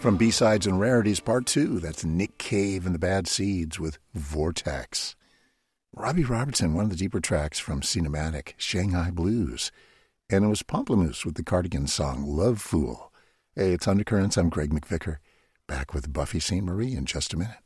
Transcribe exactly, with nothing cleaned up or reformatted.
From B-Sides and Rarities Part two, that's Nick Cave and the Bad Seeds with Vortex. Robbie Robertson, one of the deeper tracks from Cinematic, Shanghai Blues. And it was Pomplamoose with the Cardigans song Love Fool. Hey, it's Undercurrents. I'm Greg McVicker, back with Buffy Sainte Marie in just a minute.